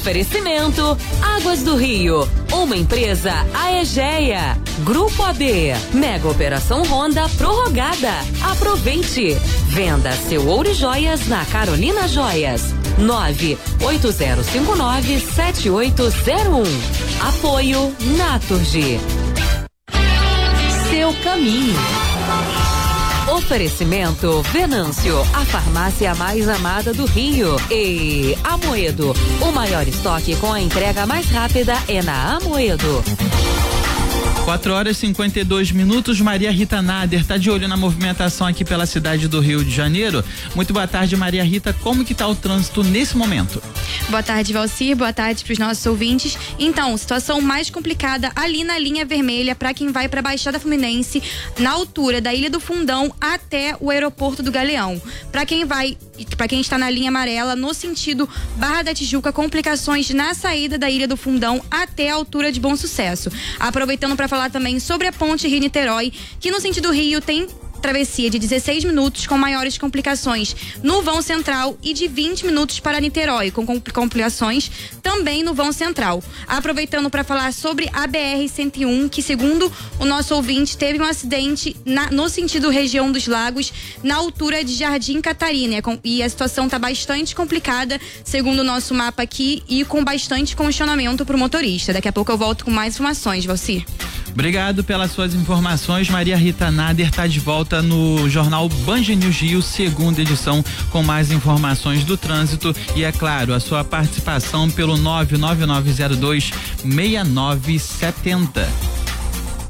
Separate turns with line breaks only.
Oferecimento Águas do Rio, uma empresa Aegea. Grupo AB, Mega Operação Honda prorrogada. Aproveite. Venda seu ouro e joias na Carolina Joias. 98059-7801. Apoio Naturgy. Seu caminho. Oferecimento Venâncio, a farmácia mais amada do Rio. E Amoedo, o maior estoque com a entrega mais rápida é na Amoedo.
4h52. Maria Rita Nader tá de olho na movimentação aqui pela cidade do Rio de Janeiro. Muito boa tarde, Maria Rita. Como que tá o trânsito nesse momento?
Boa tarde, Valcir. Boa tarde para os nossos ouvintes. Então, situação mais complicada ali na linha vermelha para quem vai para a Baixada Fluminense, na altura da Ilha do Fundão até o aeroporto do Galeão. Para quem está na linha amarela, no sentido Barra da Tijuca, complicações na saída da Ilha do Fundão até a altura de Bom Sucesso. Aproveitando para falar também sobre a ponte Rio-Niterói, que no sentido Rio tem travessia de 16 minutos com maiores complicações no vão central e de 20 minutos para Niterói, com complicações também no vão central. Aproveitando para falar sobre a BR-101, que segundo o nosso ouvinte teve um acidente no sentido região dos Lagos, na altura de Jardim Catarina, e a situação está bastante complicada, segundo o nosso mapa aqui, e com bastante congestionamento para o motorista. Daqui a pouco eu volto com mais informações, Valcir.
Obrigado pelas suas informações. Maria Rita Nader está de volta no jornal Band News Rio, segunda edição, com mais informações do trânsito e, é claro, a sua participação pelo 99902-6970.